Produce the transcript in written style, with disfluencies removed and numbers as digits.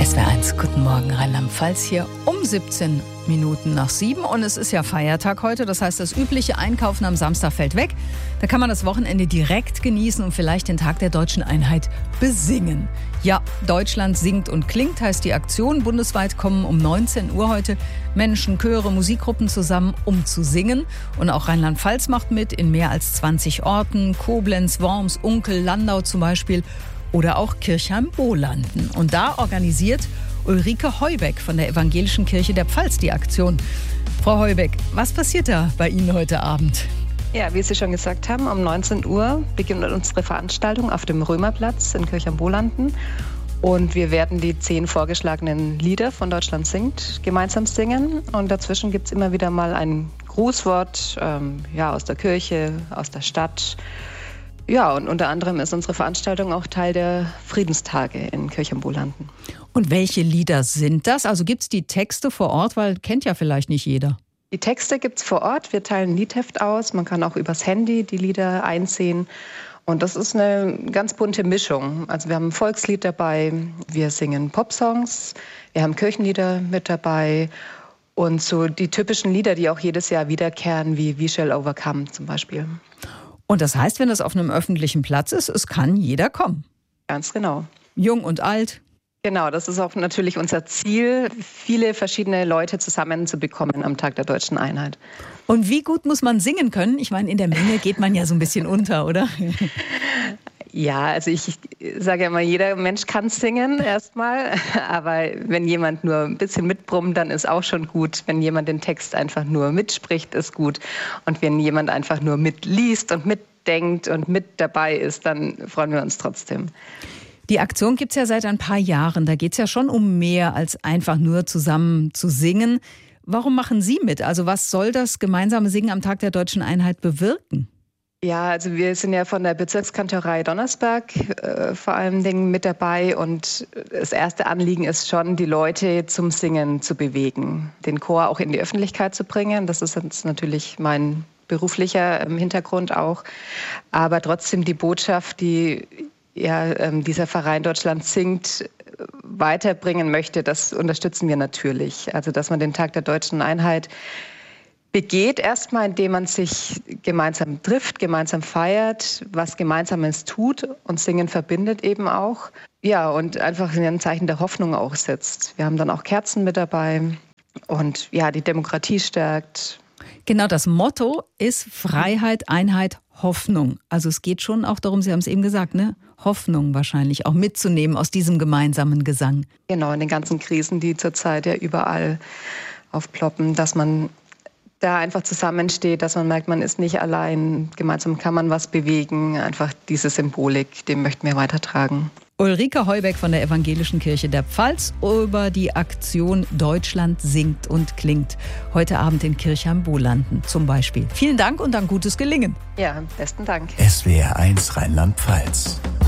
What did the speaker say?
SWR1, guten Morgen, Rheinland-Pfalz hier um 17 Minuten nach 7. Und es ist ja Feiertag heute, das heißt, das übliche Einkaufen am Samstag fällt weg. Da kann man das Wochenende direkt genießen und vielleicht den Tag der deutschen Einheit besingen. Ja, Deutschland singt und klingt, heißt die Aktion. Bundesweit kommen um 19 Uhr heute Menschen, Chöre, Musikgruppen zusammen, um zu singen. Und auch Rheinland-Pfalz macht mit in mehr als 20 Orten. Koblenz, Worms, Unkel, Landau zum Beispiel. Oder auch Kirchheim-Bolanden. Und da organisiert Ulrike Heubeck von der Evangelischen Kirche der Pfalz die Aktion. Frau Heubeck, was passiert da bei Ihnen heute Abend? Ja, wie Sie schon gesagt haben, um 19 Uhr beginnt unsere Veranstaltung auf dem Römerplatz in Kirchheim-Bolanden. Und wir werden die 10 vorgeschlagenen Lieder von Deutschland singt gemeinsam singen. Und dazwischen gibt es immer wieder mal ein Grußwort aus der Kirche, aus der Stadt. Ja, und unter anderem ist unsere Veranstaltung auch Teil der Friedenstage in Kirchheim-Bolanden. Und welche Lieder sind das? Also gibt es die Texte vor Ort, weil kennt ja vielleicht nicht jeder. Die Texte gibt es vor Ort. Wir teilen ein Liedheft aus. Man kann auch übers Handy die Lieder einsehen. Und das ist eine ganz bunte Mischung. Also wir haben ein Volkslied dabei, wir singen Popsongs, wir haben Kirchenlieder mit dabei. Und so die typischen Lieder, die auch jedes Jahr wiederkehren, wie We Shall Overcome zum Beispiel. Und das heißt, wenn das auf einem öffentlichen Platz ist, es kann jeder kommen. Ganz genau. Jung und alt. Genau, das ist auch natürlich unser Ziel, viele verschiedene Leute zusammenzubekommen am Tag der deutschen Einheit. Und wie gut muss man singen können? Ich meine, in der Menge geht man ja so ein bisschen unter, oder? Ja, also ich sage ja immer, jeder Mensch kann singen erstmal, aber wenn jemand nur ein bisschen mitbrummt, dann ist auch schon gut. Wenn jemand den Text einfach nur mitspricht, ist gut. Und wenn jemand einfach nur mitliest und mitdenkt und mit dabei ist, dann freuen wir uns trotzdem. Die Aktion gibt es ja seit ein paar Jahren. Da geht es ja schon um mehr als einfach nur zusammen zu singen. Warum machen Sie mit? Also was soll das gemeinsame Singen am Tag der deutschen Einheit bewirken? Ja, also wir sind ja von der Bezirkskantorei Donnersberg vor allen Dingen mit dabei und das erste Anliegen ist schon, die Leute zum Singen zu bewegen, den Chor auch in die Öffentlichkeit zu bringen. Das ist jetzt natürlich mein beruflicher Hintergrund auch, aber trotzdem die Botschaft, die dieser Verein Deutschland singt, weiterbringen möchte, das unterstützen wir natürlich. Also dass man den Tag der deutschen Einheit begeht erstmal, indem man sich gemeinsam trifft, gemeinsam feiert, was Gemeinsames tut und Singen verbindet eben auch. Ja, und einfach ein Zeichen der Hoffnung auch setzt. Wir haben dann auch Kerzen mit dabei und ja, die Demokratie stärkt. Genau, das Motto ist Freiheit, Einheit, Hoffnung. Also es geht schon auch darum, Sie haben es eben gesagt, ne? Hoffnung wahrscheinlich auch mitzunehmen aus diesem gemeinsamen Gesang. Genau, in den ganzen Krisen, die zurzeit ja überall aufploppen, dass man da einfach zusammensteht, dass man merkt, man ist nicht allein, gemeinsam kann man was bewegen. Einfach diese Symbolik, dem möchten wir weitertragen. Ulrike Heubeck von der Evangelischen Kirche der Pfalz über die Aktion Deutschland singt und klingt. Heute Abend in Kirchheim-Bolanden zum Beispiel. Vielen Dank und dann gutes Gelingen. Ja, besten Dank. SWR1 Rheinland-Pfalz.